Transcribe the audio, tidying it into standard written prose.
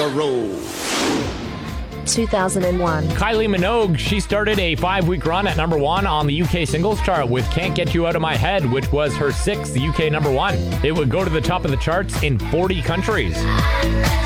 2001. Kylie Minogue, she started a 5-week run at number 1 on the UK singles chart with Can't Get You Out of My Head, which was her 6th UK number 1. It would go to the top of the charts in 40 countries.